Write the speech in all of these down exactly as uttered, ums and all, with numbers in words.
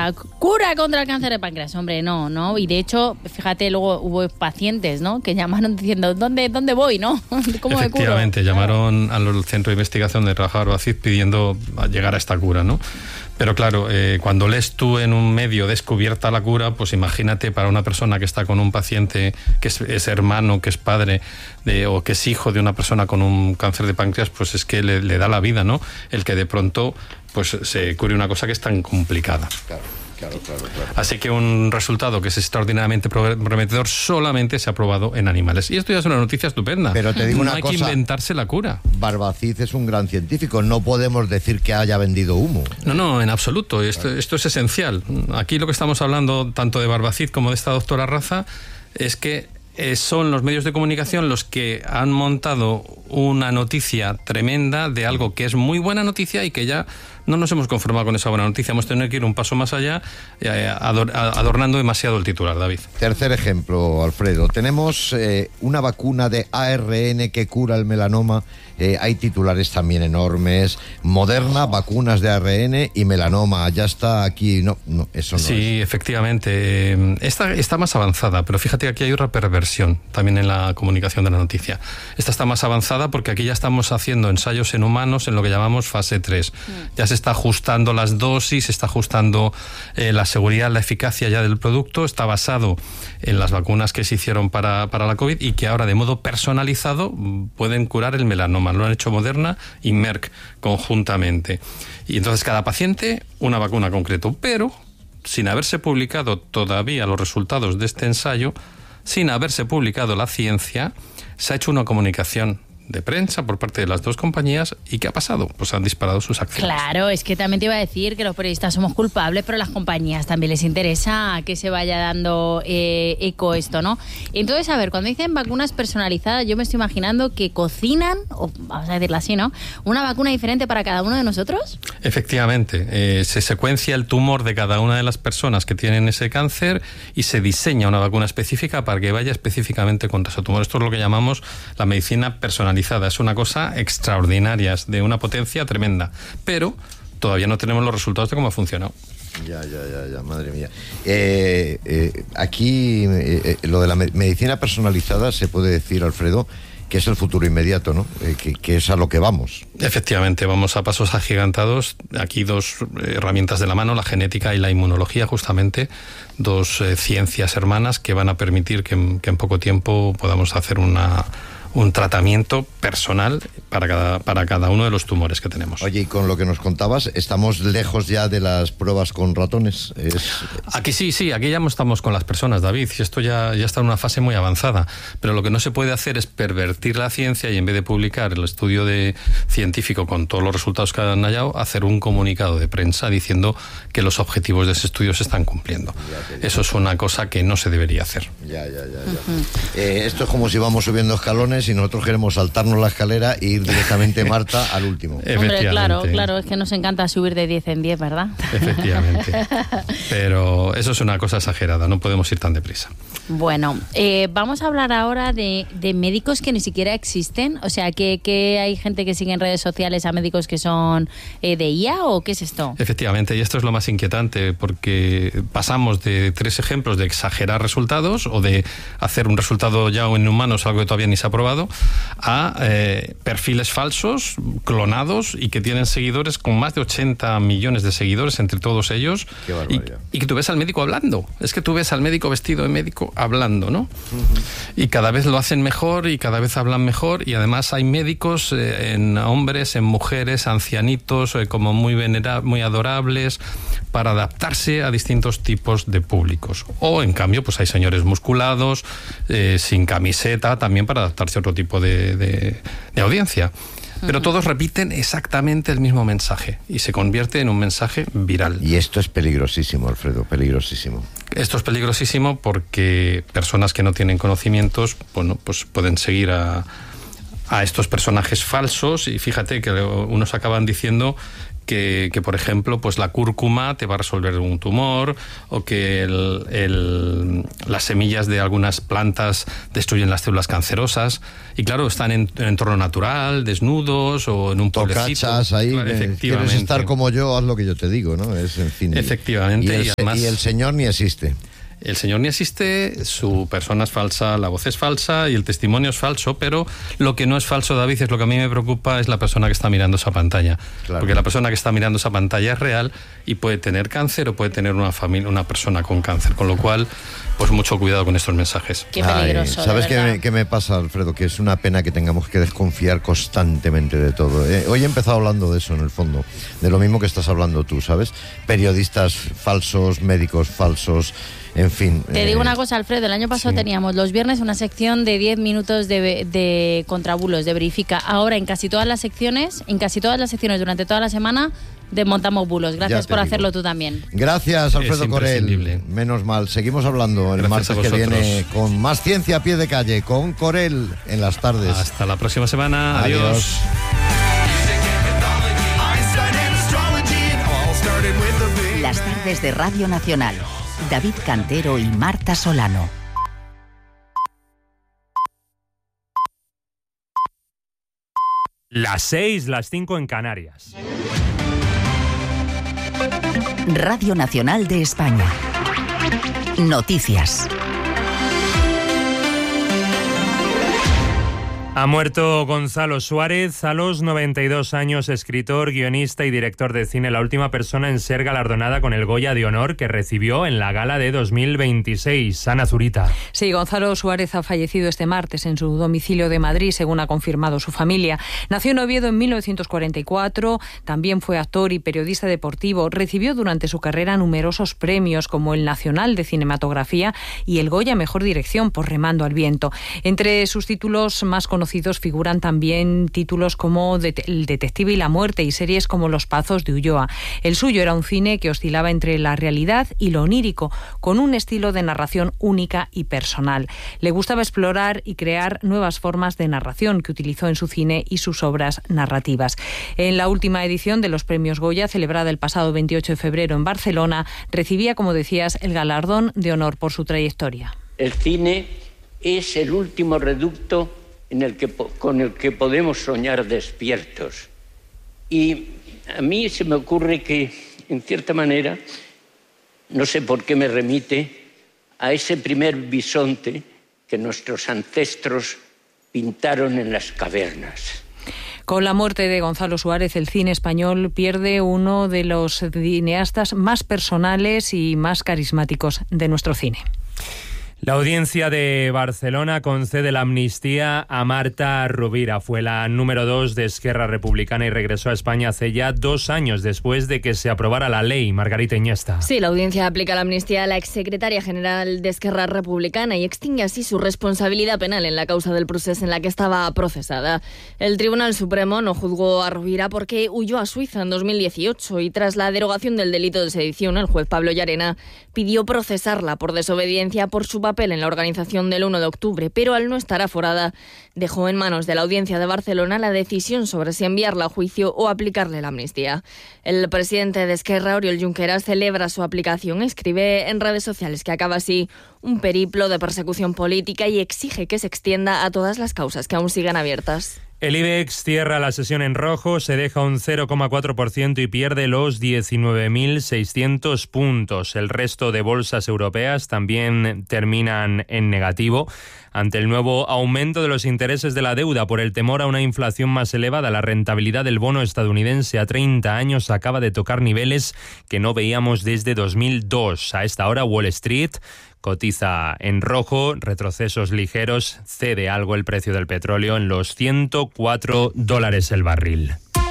sea, cura contra el cáncer de páncreas, hombre, no, ¿no? Y de hecho, fíjate, luego hubo pacientes, ¿no? Que llamaron diciendo, ¿dónde, dónde voy, no? ¿Cómo me curo? Efectivamente, llamaron al centro de investigación de Raja Barbacid pidiendo llegar a esta cura, ¿no? Pero claro, eh, cuando lees tú en un medio descubierta la cura, pues imagínate para una persona que está con un paciente que es, es hermano, que es padre de, o que es hijo de una persona con un cáncer de páncreas, pues es que le, le da la vida, ¿no? El que de pronto pues se cure una cosa que es tan complicada. Claro. Claro, claro, claro. Así que un resultado que es extraordinariamente prometedor solamente se ha probado en animales. Y esto ya es una noticia estupenda. Pero te digo no una hay cosa, que inventarse la cura. Barbacid es un gran científico, no podemos decir que haya vendido humo. No, no, en absoluto. Esto, esto es esencial. Aquí lo que estamos hablando, tanto de Barbacid como de esta doctora Raza, es que eh, son los medios de comunicación los que han montado una noticia tremenda de algo que es muy buena noticia y que ya no nos hemos conformado con esa buena noticia. Hemos tenido que ir un paso más allá, eh, ador, adornando demasiado el titular, David. Tercer ejemplo, Alfredo. Tenemos eh, una vacuna de A R N que cura el melanoma. Eh, hay titulares también enormes. Moderna, vacunas de A R N y melanoma. Ya está aquí. No, no eso no Sí, es. efectivamente. Esta está más avanzada, pero fíjate que aquí hay otra perversión también en la comunicación de la noticia. Esta está más avanzada porque aquí ya estamos haciendo ensayos en humanos en lo que llamamos fase tres. Mm. Ya se está ajustando las dosis, se está ajustando eh, la seguridad, la eficacia ya del producto. Está basado en las vacunas que se hicieron para, para la COVID y que ahora de modo personalizado pueden curar el melanoma. Lo han hecho Moderna y Merck conjuntamente. Y entonces cada paciente una vacuna concreto, pero sin haberse publicado todavía los resultados de este ensayo, sin haberse publicado la ciencia, se ha hecho una comunicación de prensa por parte de las dos compañías. ¿Y qué ha pasado? Pues han disparado sus acciones. Claro, es que también te iba a decir que los periodistas somos culpables, pero a las compañías también les interesa que se vaya dando eh, eco esto, ¿no? Entonces, a ver, cuando dicen vacunas personalizadas, yo me estoy imaginando que cocinan, o vamos a decirlo así, ¿no?, una vacuna diferente para cada uno de nosotros. Efectivamente, eh, se secuencia el tumor de cada una de las personas que tienen ese cáncer y se diseña una vacuna específica para que vaya específicamente contra ese tumor. Esto es lo que llamamos la medicina personalizada. Es una cosa extraordinaria, es de una potencia tremenda, pero todavía no tenemos los resultados de cómo ha funcionado. Ya, ya, ya, ya, madre mía. Eh, eh, aquí eh, lo de la me- medicina personalizada se puede decir, Alfredo, que es el futuro inmediato, ¿no? Eh, que, que es a lo que vamos. Efectivamente, vamos a pasos agigantados. Aquí dos herramientas de la mano, la genética y la inmunología, justamente, dos eh, ciencias hermanas que van a permitir que en, que en poco tiempo podamos hacer una... un tratamiento personal para cada, para cada uno de los tumores que tenemos. Oye, y con lo que nos contabas, ¿estamos lejos ya de las pruebas con ratones? Es... Aquí sí, sí, aquí ya estamos con las personas, David, y esto ya, ya está en una fase muy avanzada, pero lo que no se puede hacer es pervertir la ciencia y en vez de publicar el estudio de científico con todos los resultados que han hallado, hacer un comunicado de prensa diciendo que los objetivos de ese estudio se están cumpliendo. Eso es una cosa que no se debería hacer. Ya, ya, ya, ya. Uh-huh. Eh, esto es como si vamos subiendo escalones y nosotros queremos saltarnos la escalera e ir directamente, Marta, al último. Hombre, claro, claro, es que nos encanta subir de diez en diez, ¿verdad? Efectivamente. Pero eso es una cosa exagerada, no podemos ir tan deprisa. Bueno, eh, vamos a hablar ahora de, de médicos que ni siquiera existen. O sea, que, que hay gente que sigue en redes sociales a médicos que son eh, de I A, ¿o qué es esto? Efectivamente, y esto es lo más inquietante, porque pasamos de tres ejemplos de exagerar resultados o de hacer un resultado ya en humanos, algo que todavía ni se ha probado, a eh, perfiles falsos, clonados y que tienen seguidores con más de ochenta millones de seguidores entre todos ellos. Qué y, barbaridad. y que tú ves al médico hablando. Es que tú ves al médico vestido de médico hablando, ¿no? Uh-huh. Y cada vez lo hacen mejor y cada vez hablan mejor, y además hay médicos eh, en hombres, en mujeres, ancianitos, eh, como muy venera- muy adorables, para adaptarse a distintos tipos de públicos. O en cambio, pues hay señores musculados, eh, sin camiseta, también para adaptarse a otro tipo de, de, de audiencia. Pero todos repiten exactamente el mismo mensaje y se convierte en un mensaje viral. Y esto es peligrosísimo, Alfredo, peligrosísimo. Esto es peligrosísimo porque personas que no tienen conocimientos, bueno, pues pueden seguir a, a estos personajes falsos, y fíjate que unos acaban diciendo que, que, por ejemplo, pues la cúrcuma te va a resolver un tumor, o que el, el, las semillas de algunas plantas destruyen las células cancerosas. Y claro, están en, en entorno natural, desnudos o en un pueblecito. Tocachas ahí, claro, eh, quieres estar como yo, haz lo que yo te digo, ¿no? Es, en fin, efectivamente. Y el, y, además, y el Señor ni existe. El Señor ni existe, su persona es falsa, la voz es falsa y el testimonio es falso, pero lo que no es falso, David, es lo que a mí me preocupa, es la persona que está mirando esa pantalla. Claro. Porque la persona que está mirando esa pantalla es real y puede tener cáncer o puede tener una familia, una persona con cáncer, con lo cual, pues mucho cuidado con estos mensajes. Qué peligroso. Ay, ¿sabes qué me, qué me pasa, Alfredo? Que es una pena que tengamos que desconfiar constantemente de todo. Eh, hoy he empezado hablando de eso, en el fondo, de lo mismo que estás hablando tú, ¿sabes? Periodistas falsos, médicos falsos. En fin. Te eh, digo una cosa, Alfredo, el año pasado sí. teníamos los viernes una sección de diez minutos de, de contrabulos, de verifica. Ahora en casi todas las secciones, en casi todas las secciones durante toda la semana, desmontamos bulos. Gracias por digo. hacerlo tú también. Gracias, Alfredo Corel. Menos mal. Seguimos hablando el Gracias martes que viene con más ciencia a pie de calle, con Corel en las tardes. Hasta la próxima semana. Adiós. Adiós. Las tardes de Radio Nacional. David Cantero y Marta Solano. Las seis, las cinco en Canarias. Radio Nacional de España. Noticias. Ha muerto Gonzalo Suárez a los noventa y dos años, escritor, guionista y director de cine, la última persona en ser galardonada con el Goya de Honor que recibió en la gala de dos mil veintiséis. Ana Zurita. Sí, Gonzalo Suárez ha fallecido este martes en su domicilio de Madrid, según ha confirmado su familia. Nació en Oviedo en mil novecientos cuarenta y cuatro, también fue actor y periodista deportivo. Recibió durante su carrera numerosos premios como el Nacional de Cinematografía y el Goya Mejor Dirección por Remando al Viento. Entre sus títulos más conocidos figuran también títulos como El Detective y la Muerte y series como Los Pazos de Ulloa. El suyo era un cine que oscilaba entre la realidad y lo onírico, con un estilo de narración única y personal. Le gustaba explorar y crear nuevas formas de narración que utilizó en su cine y sus obras narrativas. En la última edición de los Premios Goya, celebrada el pasado veintiocho de febrero en Barcelona, recibía, como decías, el galardón de honor por su trayectoria. El cine es el último reducto en el que, con el que podemos soñar despiertos. Y a mí se me ocurre que, en cierta manera, no sé por qué me remite a ese primer bisonte que nuestros ancestros pintaron en las cavernas. Con la muerte de Gonzalo Suárez, el cine español pierde uno de los cineastas más personales y más carismáticos de nuestro cine. La audiencia de Barcelona concede la amnistía a Marta Rovira. Fue la número dos de Esquerra Republicana y regresó a España hace ya dos años después de que se aprobara la ley. Margarita Iniesta. Sí, la audiencia aplica la amnistía a la exsecretaria general de Esquerra Republicana y extingue así su responsabilidad penal en la causa del procés en la que estaba procesada. El Tribunal Supremo no juzgó a Rovira porque huyó a Suiza en dos mil dieciocho y tras la derogación del delito de sedición, el juez Pablo Llarena pidió procesarla por desobediencia por su papel en la organización del uno de octubre, pero al no estar aforada, dejó en manos de la Audiencia de Barcelona la decisión sobre si enviarla a juicio o aplicarle la amnistía. El presidente de Esquerra, Oriol Junqueras, celebra su aplicación, escribe en redes sociales que acaba así un periplo de persecución política y exige que se extienda a todas las causas que aún sigan abiertas. El IBEX cierra la sesión en rojo, se deja un cero coma cuatro por ciento y pierde los diecinueve mil seiscientos puntos. El resto de bolsas europeas también terminan en negativo. Ante el nuevo aumento de los intereses de la deuda por el temor a una inflación más elevada, la rentabilidad del bono estadounidense a treinta años acaba de tocar niveles que no veíamos desde dos mil dos. A esta hora, Wall Street cotiza en rojo, retrocesos ligeros, cede algo el precio del petróleo en los ciento cuatro dólares el barril.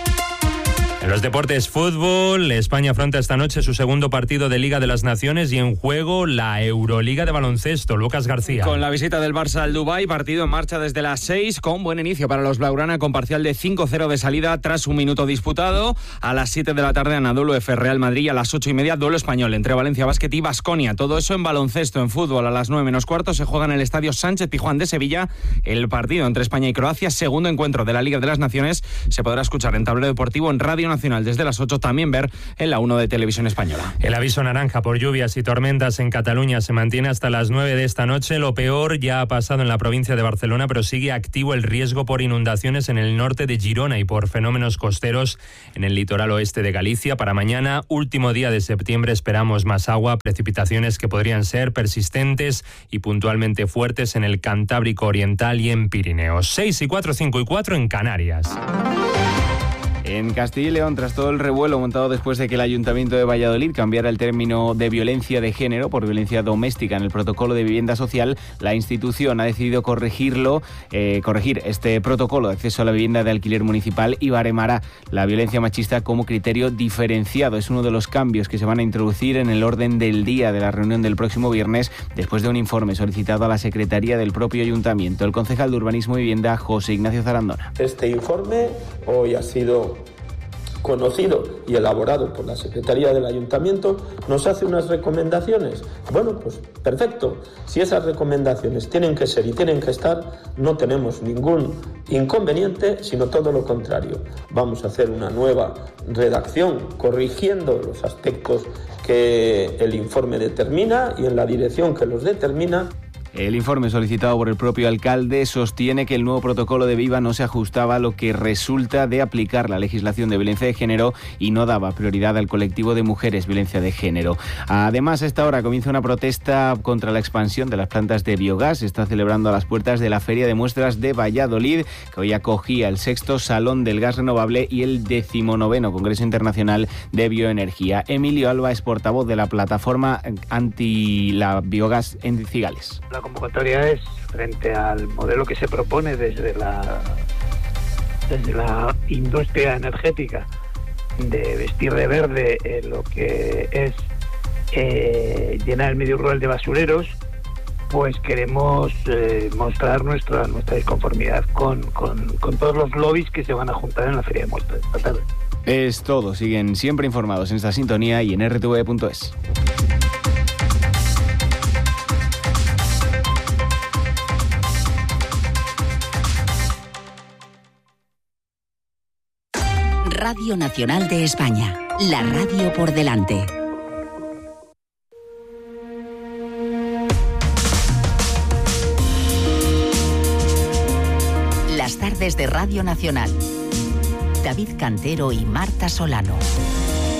En los deportes, fútbol, España afronta esta noche su segundo partido de Liga de las Naciones y en juego la Euroliga de baloncesto. Lucas García. Con la visita del Barça al Dubái, partido en marcha desde las seis, con buen inicio para los blaugrana con parcial de cinco cero de salida tras un minuto disputado. A las siete de la tarde, Anadolu F. Real Madrid, a las ocho y media, duelo español entre Valencia Basket y Baskonia. Todo eso en baloncesto. En fútbol, a las nueve menos cuarto, se juega en el Estadio Sánchez Pizjuán de Sevilla el partido entre España y Croacia, segundo encuentro de la Liga de las Naciones. Se podrá escuchar en Tablero Deportivo en Radio Nacional desde las ocho, también ver en la uno de Televisión Española. El aviso naranja por lluvias y tormentas en Cataluña se mantiene hasta las nueve de esta noche. Lo peor ya ha pasado en la provincia de Barcelona, pero sigue activo el riesgo por inundaciones en el norte de Girona y por fenómenos costeros en el litoral oeste de Galicia. Para mañana, último día de septiembre, esperamos más agua, precipitaciones que podrían ser persistentes y puntualmente fuertes en el Cantábrico Oriental y en Pirineos. seis y cuatro, cinco y cuatro en Canarias. En Castilla y León, tras todo el revuelo montado después de que el Ayuntamiento de Valladolid cambiara el término de violencia de género por violencia doméstica en el protocolo de vivienda social, la institución ha decidido corregirlo, eh, corregir este protocolo de acceso a la vivienda de alquiler municipal y baremará la violencia machista como criterio diferenciado. Es uno de los cambios que se van a introducir en el orden del día de la reunión del próximo viernes, después de un informe solicitado a la Secretaría del propio Ayuntamiento. El concejal de Urbanismo y Vivienda, José Ignacio Zarandona. Este informe hoy ha sido conocido y elaborado por la Secretaría del Ayuntamiento, nos hace unas recomendaciones. Bueno, pues perfecto. Si esas recomendaciones tienen que ser y tienen que estar, no tenemos ningún inconveniente, sino todo lo contrario. Vamos a hacer una nueva redacción corrigiendo los aspectos que el informe determina y en la dirección que los determina. El informe solicitado por el propio alcalde sostiene que el nuevo protocolo de Viva no se ajustaba a lo que resulta de aplicar la legislación de violencia de género y no daba prioridad al colectivo de mujeres violencia de género. Además, a esta hora comienza una protesta contra la expansión de las plantas de biogás. Se está celebrando a las puertas de la Feria de Muestras de Valladolid, que hoy acogía el sexto Salón del Gas Renovable y el decimonoveno Congreso Internacional de Bioenergía. Emilio Alba es portavoz de la plataforma anti la biogás en Cigales. La convocatoria es frente al modelo que se propone desde la, desde la industria energética de vestir de verde eh, lo que es eh, llenar el medio rural de basureros, pues queremos eh, mostrar nuestra nuestra disconformidad con, con, con todos los lobbies que se van a juntar en la Feria de Muestras esta tarde. Es todo. Siguen siempre informados en esta sintonía y en erre te ve punto es. Radio Nacional de España, la radio por delante. Las tardes de Radio Nacional. David Cantero y Marta Solano.